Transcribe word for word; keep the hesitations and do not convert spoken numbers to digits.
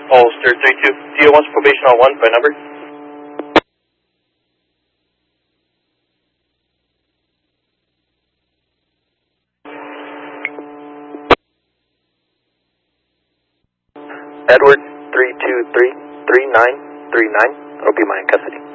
Holster three two. D O one's probation on one by number. Edward three two three three nine three nine will be my in custody.